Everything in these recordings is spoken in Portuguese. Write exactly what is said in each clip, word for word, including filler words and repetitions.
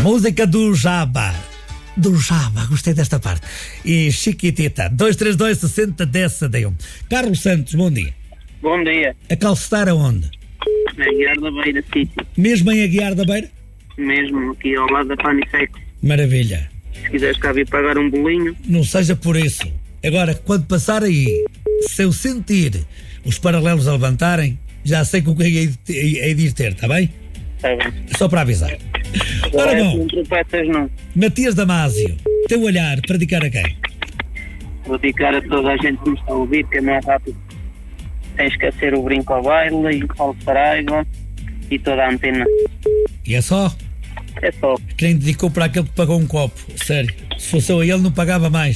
Música do Jabba. Do Jabba, gostei desta parte. E Chiquitita. dois três dois, sessenta, dez, setenta e um. Carlos Santos, bom dia. Bom dia. A calcetar aonde? Na Aguiar da Beira City. Mesmo em Aguiar da Beira? Mesmo aqui ao lado da Panisex. Maravilha. Se quiseres cá vir pagar um bolinho. Não seja por isso. Agora, quando passar aí, se eu sentir os paralelos a levantarem, já sei com quem hei de- hei de ir ter, está bem? Está bem. Só para avisar. Agora Ora é bom, com tropeças não. Matias Damasio, teu olhar para dedicar a quem? Vou dedicar a toda a gente que me está a ouvir, que é mais rápido. Sem esquecer o Brinco ao Baile, o Paulo Saraiva e toda a antena. E é só? É só. Quem dedicou para aquele que pagou um copo, sério. Se fosse eu a ele, não pagava mais.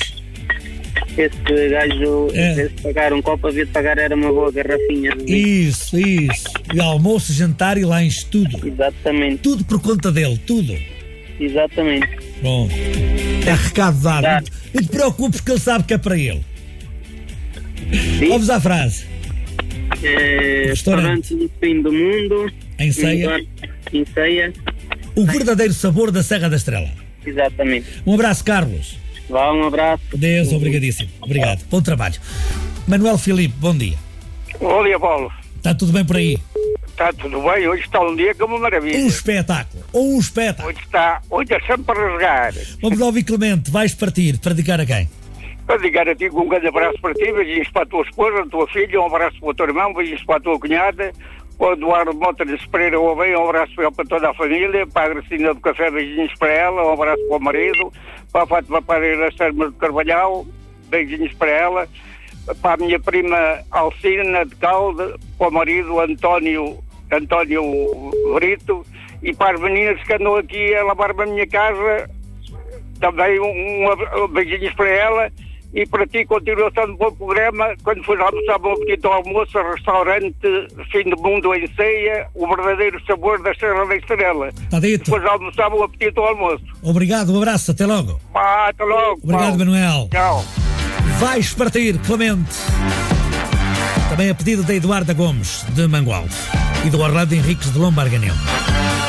Esse gajo, É. em vez de pagar um copo, havia de pagar era uma boa garrafinha de vinho. Isso, isso. E almoço, jantar e lanche, tudo. Exatamente, Tudo por conta dele, tudo. exatamente. Bom, é recado dado. Tá. Não te- Não te preocupes que ele sabe que é para ele. Vamos à frase. É, Restaurante. restaurante do fim do mundo. Em Ceia, Em Ceia, o verdadeiro sabor da Serra da Estrela. exatamente. Um abraço, Carlos. Vá, um abraço. Deus, obrigadíssimo. Obrigado. Bom trabalho. Manuel Filipe, bom dia. Bom dia, Paulo. Está tudo bem por aí? Está tudo bem? Hoje está um dia que é uma maravilha. Um espetáculo. Um espetáculo. Hoje está, hoje é sempre para rasgar. Vamos lá ouvir, Clemente. Vais partir para dedicar a quem? Para ligar a ti com um grande abraço para ti, beijinhos para a tua esposa, a tua filha, um abraço para o teu irmão, beijinhos para a tua cunhada, para o Eduardo Mota de Pereira, um abraço para toda a família, para a Gracinha do Café, beijinhos para ela, um abraço para o marido, para a Fátima Pereira Serma de Carvalhal, beijinhos para ela, para a minha prima Alcina de Calde, para o marido António, António Brito, e para as meninas que andam aqui a lavar-me a minha casa, também um, um, um beijinhos para ela. E para ti, continuação do bom programa. Quando for almoçar, bom apetite ao almoço, restaurante Fim do Mundo em Ceia, o verdadeiro sabor da Serra da Estrela. Está dito. Depois de almoçar, bom apetite ao almoço. Obrigado, um abraço. Até logo. Pá, até logo. Obrigado, Paulo. Manuel. Tchau. Vais partir, Clemente. Também a pedido da Eduarda Gomes, de Mangualde. E do Orlando Henriques, de Lombarganel.